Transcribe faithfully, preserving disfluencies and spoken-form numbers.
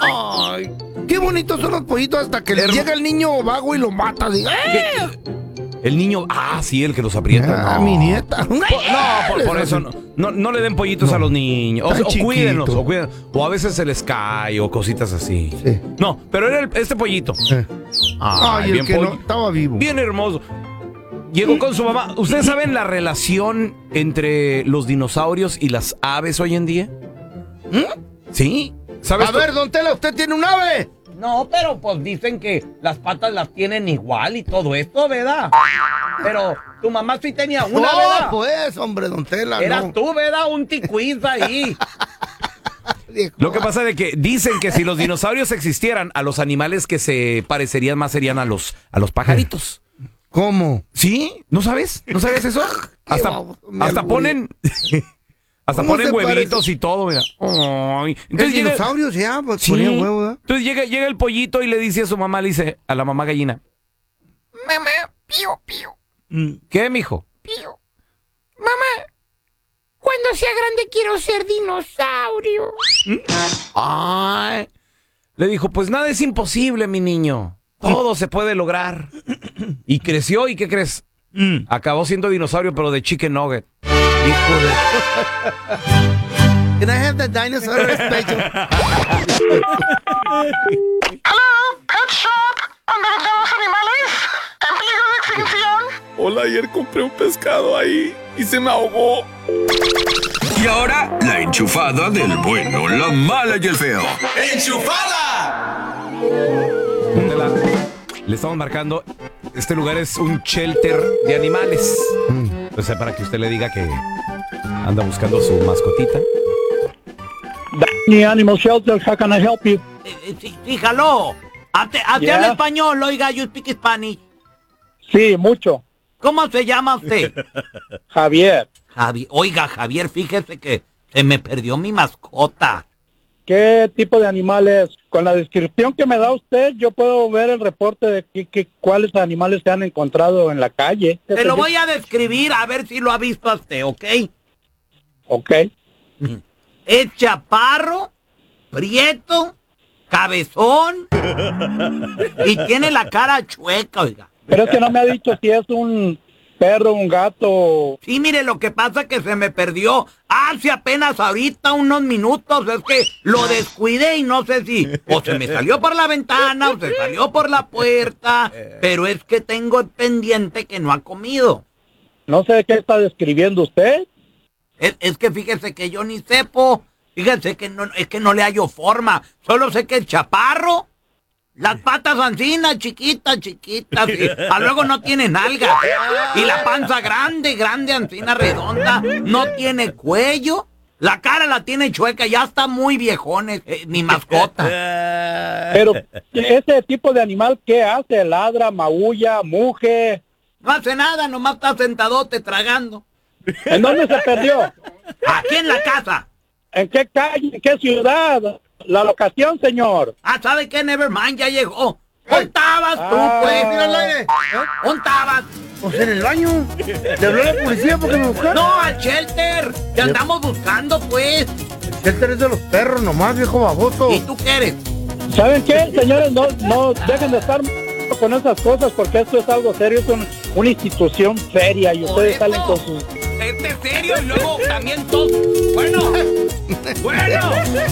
Ay, qué bonitos son los pollitos hasta que le llega el niño vago y lo mata. Diga, ¡eh! El niño, ah, sí, el que los aprieta. Ah, no. mi nieta. Por, no, por, por eso no, no, no le den pollitos no. a los niños. O, o cuídenlos, o cuídenlos. O a veces se les cae o cositas así. Sí. No, pero era el, este pollito. Sí. Ay, Ay, bien el que poll- no, estaba vivo. Bien hermoso. Llegó con su mamá. ¿Ustedes saben la relación entre los dinosaurios y las aves hoy en día? ¿Mm? ¿Sí? ¿Sabes A tú? ver, don Tela, ¿usted tiene un ave? No, pero pues dicen que las patas las tienen igual y todo esto, ¿verdad? Pero tu mamá sí tenía una, no, ¿verdad? pues, hombre, don Tela, Eras no. tú, ¿verdad? Un tiquiz ahí. Lo que pasa es que dicen que si los dinosaurios existieran, a los animales que se parecerían más serían a los, a los pajaritos. ¿Cómo? ¿Sí? ¿No sabes? ¿No sabes eso? Hasta, vamos, hasta ponen... Hasta ponen huevitos parece? Y todo, mira. Ay. Entonces, el dinosaurio ya, pues sí. ponía huevo, ¿verdad? Entonces llega, llega el pollito y le dice a su mamá, le dice a la mamá gallina. Mamá, pío, pío. ¿Qué, mijo? Pío. Mamá, cuando sea grande quiero ser dinosaurio. Ay. Le dijo, pues nada es imposible, mi niño. Todo se puede lograr. Y creció, ¿y qué crees? Mm. Acabó siendo dinosaurio, pero de chicken nugget. Hijo de... Can I have the dinosaur special? Hello, Pet Shop. ¿Dónde vendemos animales en peligro de extinción? Hola, ayer compré un pescado ahí y se me ahogó. Y ahora, la enchufada del bueno, la mala y el feo. ¡Enchufada! Le estamos marcando. Este lugar es un shelter de animales. O sea, para que usted le diga que anda buscando su mascotita. Danny Animal Shelter, how can I help you? Eh, eh, sí, sí, jaló. ¿Usted Yeah. habla español? Oiga, you speak Spanish. Sí, mucho. ¿Cómo se llama usted? Javier. Javi, oiga, Javier, fíjese que se me perdió mi mascota. ¿Qué tipo de animales? Con la descripción que me da usted, yo puedo ver el reporte de que, que, cuáles animales se han encontrado en la calle. Te lo voy a describir a ver si lo ha visto usted, ¿ok? Ok. Es chaparro, prieto, cabezón y tiene la cara chueca, oiga. Pero es que no me ha dicho si es un perro, un gato. Sí, mire, lo que pasa es que se me perdió hace apenas ahorita unos minutos. Es que lo descuidé y no sé si o se me salió por la ventana o se salió por la puerta. Pero es que tengo pendiente que no ha comido. No sé qué está describiendo usted. Es, es que fíjese que yo ni sepo. Fíjese que no, es que no le hallo forma. Solo sé que el chaparro, las patas ancinas, chiquitas, chiquitas, y a luego no tiene nalga. Y la panza grande, grande, ancina redonda, no tiene cuello. La cara la tiene chueca, ya está muy viejón, eh, mi mascota. Pero ese tipo de animal, ¿qué hace? Ladra, maulla, muge. No hace nada, nomás está sentadote tragando. ¿En dónde se perdió? Aquí en la casa. ¿En qué calle? ¿En qué ciudad? La locación, señor. Ah, ¿sabe qué? Nevermind, ya llegó. ¿Dónde estabas tú, Ah. pues? Mira al aire. ¿Dónde estabas? Pues en el baño. ¿Le habló la policía porque me buscaron? No, al shelter. Te andamos buscando, pues. El shelter es de los perros nomás, viejo baboso. ¿Y tú qué eres? ¿Saben qué, señores? No, no dejen de estar con esas cosas porque esto es algo serio, es un- una institución seria y Por ustedes eso. salen con sus... Este es serio y luego también todo. Bueno, bueno.